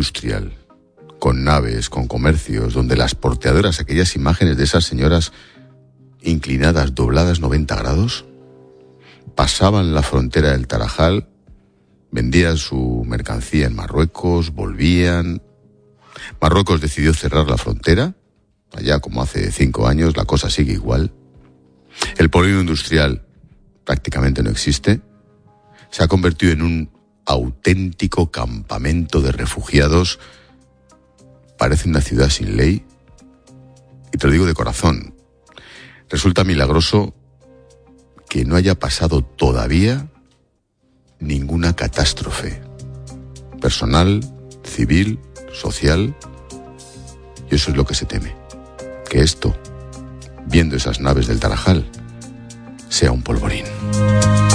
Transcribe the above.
industrial, con naves, con comercios, donde las porteadoras, aquellas imágenes de esas señoras inclinadas, dobladas 90 grados, pasaban la frontera del Tarajal, vendían su mercancía en Marruecos, volvían. Marruecos decidió cerrar la frontera, allá como hace 5 años, la cosa sigue igual. El polígono industrial prácticamente no existe. Se ha convertido en un auténtico campamento de refugiados. Parece una ciudad sin ley. Y te lo digo de corazón. Resulta milagroso que no haya pasado todavía ninguna catástrofe personal, civil, social. Y eso es lo que se teme. Que esto, viendo esas naves del Tarajal, sea un polvorín.